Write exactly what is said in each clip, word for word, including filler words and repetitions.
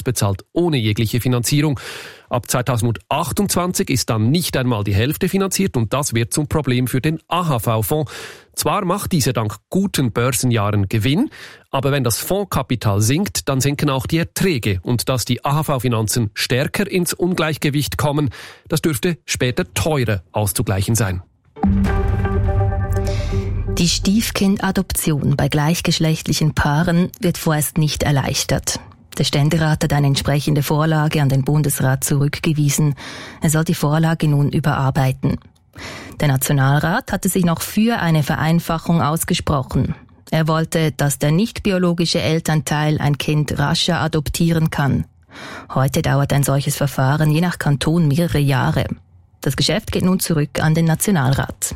ausbezahlt, ohne jegliche Finanzierung. Ab zweitausendachtundzwanzig ist dann nicht einmal die Hälfte finanziert und das wird zum Problem für den A H V-Fonds. Zwar macht dieser dank guten Börsenjahren Gewinn, aber wenn das Fondskapital sinkt, dann sinken auch die Erträge und dass die A H V-Finanzen stärker ins Ungleichgewicht kommen, das dürfte später teurer auszugleichen sein. Die Stiefkindadoption bei gleichgeschlechtlichen Paaren wird vorerst nicht erleichtert. Der Ständerat hat eine entsprechende Vorlage an den Bundesrat zurückgewiesen. Er soll die Vorlage nun überarbeiten. Der Nationalrat hatte sich noch für eine Vereinfachung ausgesprochen. Er wollte, dass der nicht biologische Elternteil ein Kind rascher adoptieren kann. Heute dauert ein solches Verfahren je nach Kanton mehrere Jahre. Das Geschäft geht nun zurück an den Nationalrat.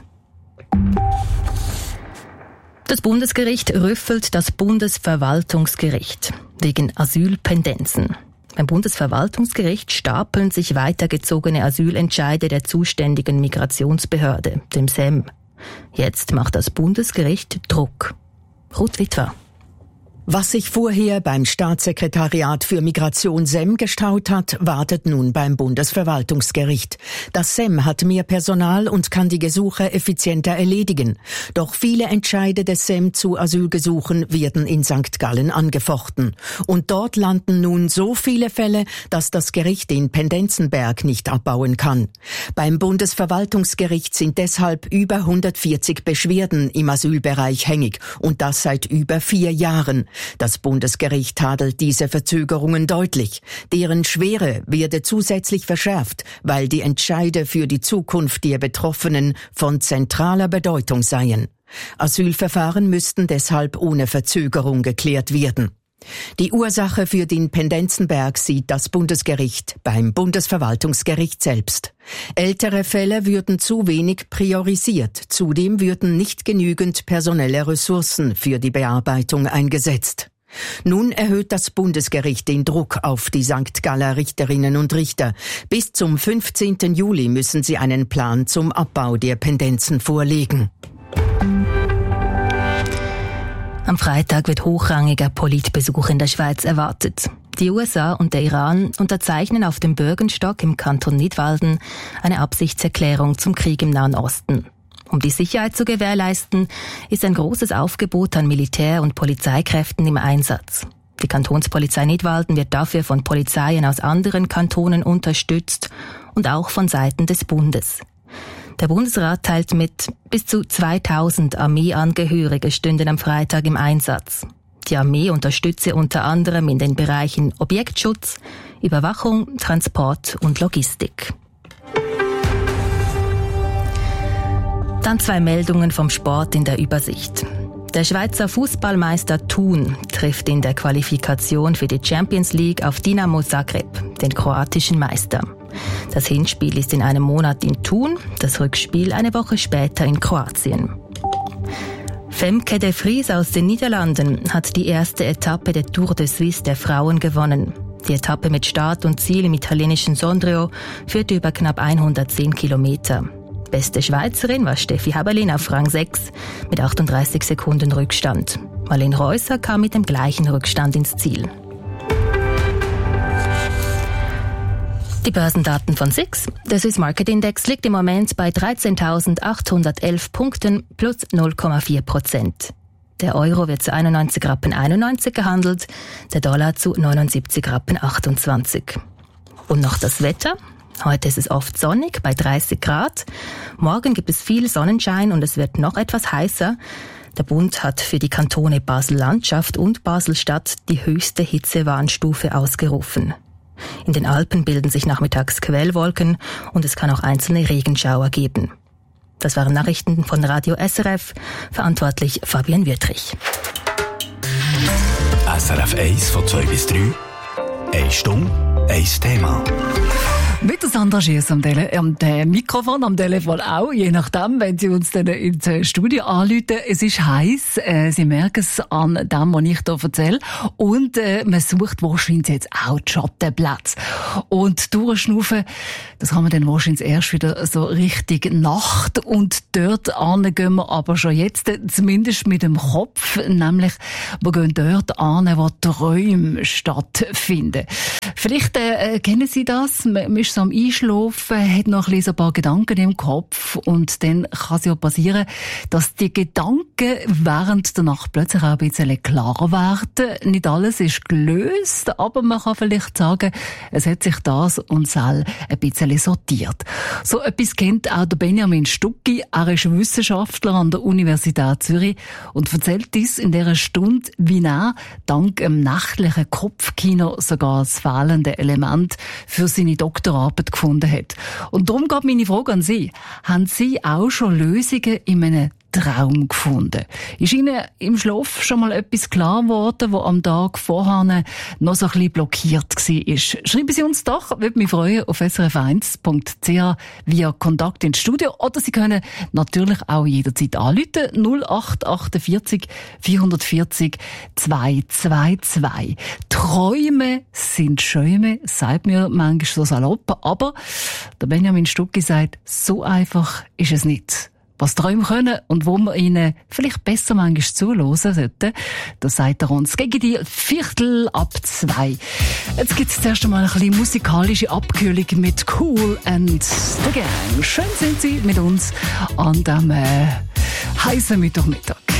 Das Bundesgericht rüffelt das Bundesverwaltungsgericht wegen Asylpendenzen. Beim Bundesverwaltungsgericht stapeln sich weitergezogene Asylentscheide der zuständigen Migrationsbehörde, dem S E M. Jetzt macht das Bundesgericht Druck. Ruth Witwer. Was sich vorher beim Staatssekretariat für Migration S E M gestaut hat, wartet nun beim Bundesverwaltungsgericht. Das S E M hat mehr Personal und kann die Gesuche effizienter erledigen. Doch viele Entscheide des S E M zu Asylgesuchen werden in Sankt Gallen angefochten. Und dort landen nun so viele Fälle, dass das Gericht in Pendenzenberg nicht abbauen kann. Beim Bundesverwaltungsgericht sind deshalb über hundertvierzig Beschwerden im Asylbereich hängig und das seit über vier Jahren. Das Bundesgericht tadelt diese Verzögerungen deutlich. Deren Schwere werde zusätzlich verschärft, weil die Entscheide für die Zukunft der Betroffenen von zentraler Bedeutung seien. Asylverfahren müssten deshalb ohne Verzögerung geklärt werden. Die Ursache für den Pendenzenberg sieht das Bundesgericht beim Bundesverwaltungsgericht selbst. Ältere Fälle würden zu wenig priorisiert. Zudem würden nicht genügend personelle Ressourcen für die Bearbeitung eingesetzt. Nun erhöht das Bundesgericht den Druck auf die Sankt Galler Richterinnen und Richter. Bis zum fünfzehnten Juli müssen sie einen Plan zum Abbau der Pendenzen vorlegen. Am Freitag wird hochrangiger Politbesuch in der Schweiz erwartet. Die U S A und der Iran unterzeichnen auf dem Bürgenstock im Kanton Nidwalden eine Absichtserklärung zum Krieg im Nahen Osten. Um die Sicherheit zu gewährleisten, ist ein großes Aufgebot an Militär- und Polizeikräften im Einsatz. Die Kantonspolizei Nidwalden wird dafür von Polizeien aus anderen Kantonen unterstützt und auch von Seiten des Bundes. Der Bundesrat teilt mit, bis zu zweitausend Armeeangehörige stünden am Freitag im Einsatz. Die Armee unterstütze unter anderem in den Bereichen Objektschutz, Überwachung, Transport und Logistik. Dann zwei Meldungen vom Sport in der Übersicht. Der Schweizer Fußballmeister Thun trifft in der Qualifikation für die Champions League auf Dinamo Zagreb, den kroatischen Meister. Das Hinspiel ist in einem Monat in Thun, das Rückspiel eine Woche später in Kroatien. Femke de Vries aus den Niederlanden hat die erste Etappe der Tour de Suisse der Frauen gewonnen. Die Etappe mit Start und Ziel im italienischen Sondrio führte über knapp hundertzehn Kilometer. Beste Schweizerin war Steffi Haberlin auf Rang sechs mit achtunddreißig Sekunden Rückstand. Marlene Reusser kam mit dem gleichen Rückstand ins Ziel. Die Börsendaten von S I X. Der Swiss Market Index liegt im Moment bei dreizehntausendachthundertelf Punkten plus null Komma vier Prozent. Der Euro wird zu einundneunzig Rappen einundneunzig gehandelt, der Dollar zu neunundsiebzig Rappen achtundzwanzig. Und noch das Wetter. Heute ist es oft sonnig bei dreißig Grad. Morgen gibt es viel Sonnenschein und es wird noch etwas heißer. Der Bund hat für die Kantone Basel-Landschaft und Basel-Stadt die höchste Hitzewarnstufe ausgerufen. In den Alpen bilden sich nachmittags Quellwolken und es kann auch einzelne Regenschauer geben. Das waren Nachrichten von Radio S R F, verantwortlich Fabian Wüttrich. S R F eins von zwei bis drei, eine Stunde, ein Thema. Mit der Sandra Schiers am, Tele- am Te- Mikrofon, am Telefon auch, je nachdem, wenn Sie uns dann ins Studio anrufen. Es ist heiß, äh, Sie merken es an dem, was ich hier erzähle. Und äh, man sucht wahrscheinlich jetzt auch die Schattenplätze. Und durchschnaufen, das kann man dann wahrscheinlich erst wieder so richtig Nacht. Und dort hin gehen wir aber schon jetzt, zumindest mit dem Kopf, nämlich wir gehen dort hin, wo Träume stattfinden. Vielleicht äh, kennen Sie das, man ist so am Einschlafen, hat noch ein, bisschen so ein paar Gedanken im Kopf und dann kann es ja passieren, dass die Gedanken während der Nacht plötzlich auch ein bisschen klarer werden. Nicht alles ist gelöst, aber man kann vielleicht sagen, es hat sich das und das ein bisschen sortiert. So etwas kennt auch der Benjamin Stucki. Er ist Wissenschaftler an der Universität Zürich und erzählt uns in dieser Stunde, wie er dank dem nächtlichen Kopfkino sogar das fehlende Element für seine Doktorarbeit gefunden hat. Und darum geht meine Frage an Sie. Haben Sie auch schon Lösungen in einem Traum gefunden? Ist Ihnen im Schlaf schon mal etwas klar geworden, was am Tag vorher noch so ein bisschen blockiert war? Schreiben Sie uns doch, würde mich freuen, auf s r f eins punkt c h via Kontakt ins Studio. Oder Sie können natürlich auch jederzeit anrufen. null acht achtundvierzig vierhundertvierzig zweihundertzweiundzwanzig. Träume sind Schäume, sagt mir manchmal so salopp. Aber der Benjamin Stucki sagt, so einfach ist es nicht. Was Träume können und wo wir ihnen vielleicht besser manchmal zuhören sollten, das sagt er uns gegen die Viertel ab zwei. Jetzt gibt es zuerst einmal ein bisschen musikalische Abkühlung mit Cool and the Gang. Schön sind Sie mit uns an diesem äh, heißen Mittwochmittag.